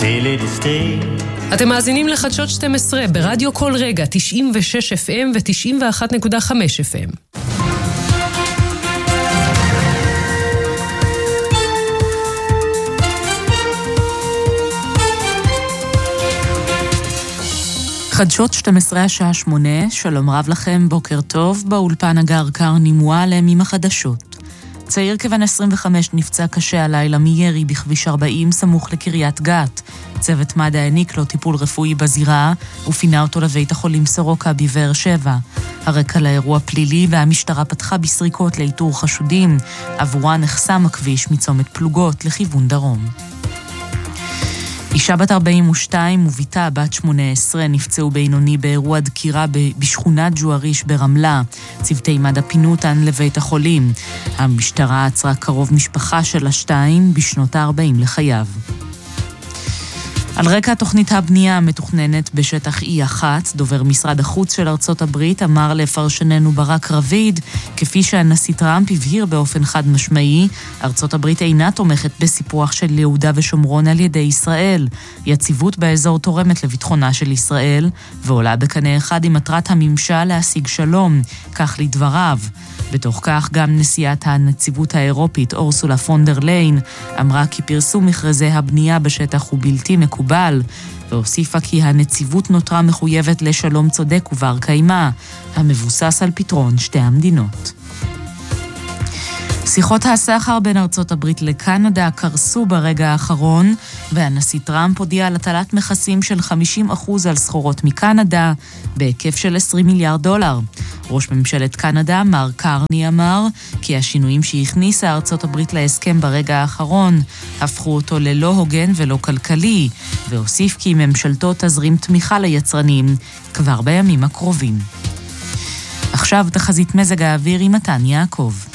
אתם מאזינים לחדשות 12 ברדיו כל רגע, 96 FM ו-91.5 FM. חדשות 12 השעה 8, שלום רב לכם, בוקר טוב, באולפן הגר קרני מועלם עם החדשות. צעיר כבן 25 נפצע קשה הלילה מירי בכביש 40 סמוך לקריית גת. צוות מד"א העניק לו טיפול רפואי בזירה ופינה אותו לבית החולים סורוקה בבאר שבע. הרקע לאירוע פלילי והמשטרה פתחה בסריקות לאיתור חשודים. עבורה נחסם הכביש מצומת פלוגות לכיוון דרום. אישה בת 42 וביתה בת 18 נפצעו בינוני באירוע דקירה בשכונת ג'ואריש ברמלה. צוותי מד"א פינו אותן לבית החולים. המשטרה עצרה קרוב משפחה של השתיים בשנות ה-40 לחייו. על רקע תוכנית הבנייה המתוכננת בשטח E1, דובר משרד החוץ של ארצות הברית אמר לפרשננו ברק רביד, כפי שהנשיא טראמפ הבהיר באופן חד משמעי, ארצות הברית אינה תומכת בסיפוח של יהודה ושומרון על ידי ישראל. יציבות באזור תורמת לביטחונה של ישראל, ועולה בקנה אחד עם מטרת הממשל להשיג שלום, כך לדבריו. בתוך כך גם נשיאת הנציבות האירופית אורסולה פונדר ליין אמרה כי פרסום מכרזי הבנייה בשטח הוא בלתי מקובל, והוסיפה כי הנציבות נותרה מחויבת לשלום צודק ובר קיימא, המבוסס על פתרון שתי המדינות. שיחות הסחר בין ארצות הברית לקנדה קרסו ברגע האחרון, והנשיא טראמפ הודיע על הטלת מכסים של 50% על סחורות מקנדה, בהיקף של $20 מיליארד. ראש ממשלת קנדה, מר קרני, אמר כי השינויים שהכניסה ארצות הברית להסכם ברגע האחרון הפכו אותו ללא הוגן ולא כלכלי, והוסיף כי ממשלתו תזרים תמיכה ליצרנים כבר בימים הקרובים. עכשיו תחזית מזג האוויר עם מתן יעקב.